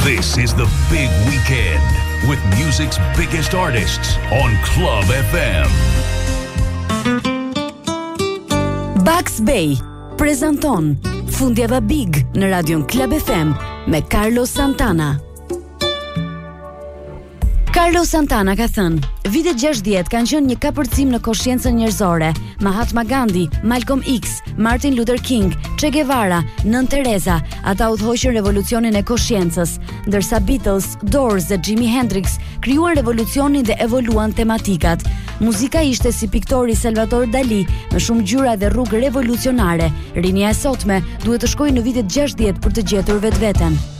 This is the big weekend with music's biggest artists on Club FM. Bugs Bay prezanton Fundjava Big në radion Club FM me Carlos Santana. Carlos Santana ka thënë, vitet 60 kanë qenë një kapërcim në koshiencën njerëzore. Mahatma Gandhi, Malcolm X, Martin Luther King, Che Guevara, Nën Teresa, ata udhëhoqën revolucionin e koshiencës, ndërsa Beatles, Doors dhe Jimi Hendrix krijuan revolucionin dhe evoluan tematikat. Muzika ishte si piktori Salvador Dali, me shumë ngjyra dhe rrugë revolucionare. Rinia e sotme duhet të shkojë në vitet 60 për të gjetur vetveten.